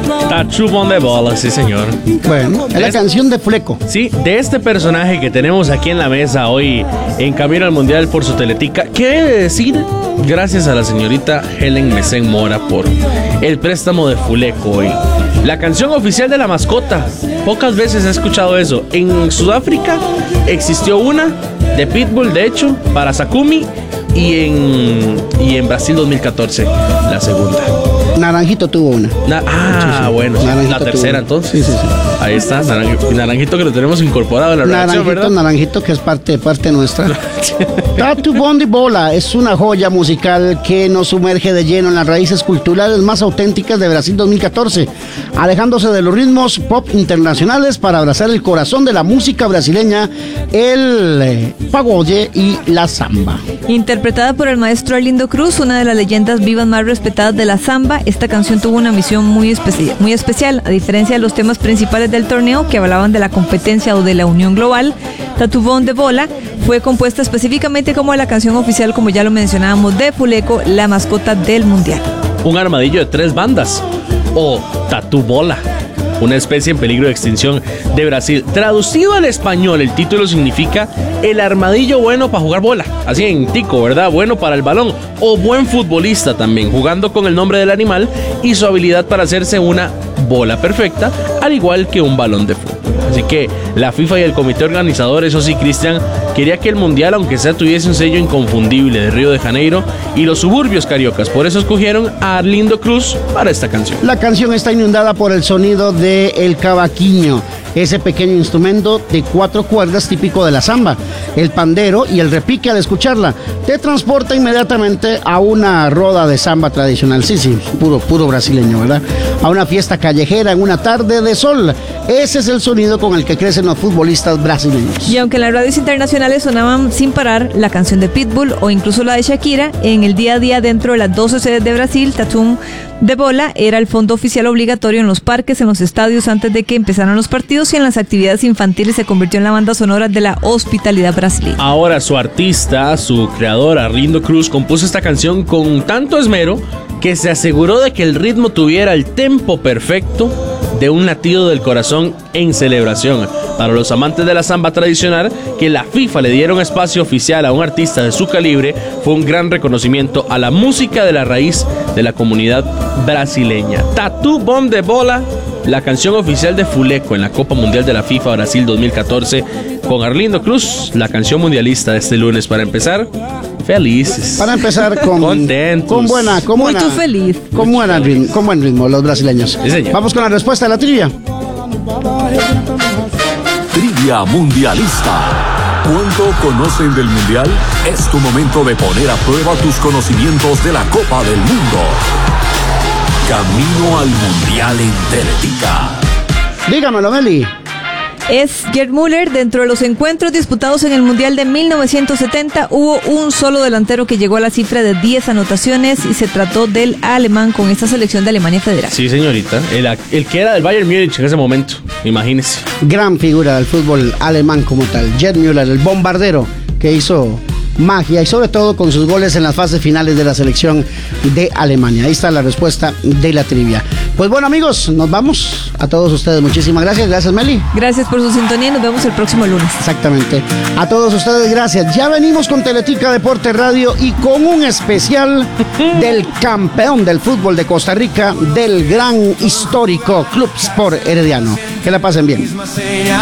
Tatu de bola, sí señor. Bueno, es la canción de Fleco. Sí, de este personaje que tenemos aquí en la mesa hoy en Camino al Mundial por su teletica. ¿Qué debe decir? Gracias a la señorita Helen Mesén Mora por el préstamo de Fuleco hoy. La canción oficial de la mascota. Pocas veces he escuchado eso. En Sudáfrica existió una de Pitbull, de hecho, para Sakumi. Y en Brasil 2014, la segunda. Naranjito tuvo una. Sí. Bueno, Naranjito la tercera entonces. Sí. Ahí está, Naranjito que lo tenemos incorporado en la redacción, ¿verdad? Naranjito que es parte nuestra. Tatu de bola es una joya musical que nos sumerge de lleno en las raíces culturales más auténticas de Brasil 2014, alejándose de los ritmos pop internacionales para abrazar el corazón de la música brasileña, el pagode y la samba. Interpretada por el maestro Arlindo Cruz, una de las leyendas vivas más respetadas de la samba, esta canción tuvo una misión muy especial. A diferencia de los temas principales del torneo que hablaban de la competencia o de la unión global, Tatu de bola fue compuesta específicamente como la canción oficial, como ya lo mencionábamos, de Fuleco, la mascota del mundial. Un armadillo de 3 bandas, o Tatu bola, una especie en peligro de extinción de Brasil. Traducido al español, el título significa el armadillo bueno para jugar bola, así en tico, ¿verdad? Bueno para el balón, o buen futbolista también, jugando con el nombre del animal y su habilidad para hacerse una bola perfecta, al igual que un balón de fútbol. Así que la FIFA y el comité organizador, eso sí, Cristian, quería que el mundial, aunque sea, tuviese un sello inconfundible de Río de Janeiro y los suburbios cariocas. Por eso escogieron a Arlindo Cruz para esta canción. La canción está inundada por el sonido del cavaquinho, ese pequeño instrumento de 4 cuerdas típico de la samba, el pandero y el repique. Al escucharla te transporta inmediatamente a una roda de samba tradicional, sí, puro brasileño, ¿verdad? A una fiesta callejera en una tarde de sol. Ese es el sonido con el que crecen los futbolistas brasileños. Y aunque en las radios internacionales sonaban sin parar la canción de Pitbull o incluso la de Shakira, en el día a día dentro de las 12 sedes de Brasil, Tatu de bola era el fondo oficial obligatorio en los parques, en los estadios antes de que empezaran los partidos, y en las actividades infantiles se convirtió en la banda sonora de la hospitalidad brasileña. Ahora su artista, su creador Arlindo Cruz, compuso esta canción con tanto esmero que se aseguró de que el ritmo tuviera el tempo perfecto de un latido del corazón en celebración. Para los amantes de la samba tradicional, que la FIFA le diera un espacio oficial a un artista de su calibre fue un gran reconocimiento a la música de la raíz de la comunidad brasileña. Tatu de bola, la canción oficial de Fuleco en la Copa Mundial de la FIFA Brasil 2014, con Arlindo Cruz, la canción mundialista de este lunes. Para empezar, felices. Para empezar contentos. Con buen ritmo los brasileños. Sí, vamos con la respuesta de la trivia. Trivia mundialista. ¿Cuánto conocen del mundial? Es tu momento de poner a prueba tus conocimientos de la Copa del Mundo. Camino al mundial en Teletica. Dígamelo, Meli. Es Gerd Müller. Dentro de los encuentros disputados en el Mundial de 1970 hubo un solo delantero que llegó a la cifra de 10 anotaciones, y se trató del alemán con esta selección de Alemania Federal. Sí, señorita, el que era del Bayern Múnich en ese momento, imagínese. Gran figura del fútbol alemán como tal, Gerd Müller, el bombardero que hizo magia, y sobre todo con sus goles en las fases finales de la selección de Alemania. Ahí está la respuesta de la trivia. Pues bueno, amigos, nos vamos. A todos ustedes, muchísimas gracias. Gracias, Meli. Gracias por su sintonía y nos vemos el próximo lunes. Exactamente. A todos ustedes, gracias. Ya venimos con Teletica Deporte Radio y con un especial del campeón del fútbol de Costa Rica, del gran histórico Club Sport Herediano. Que la pasen bien.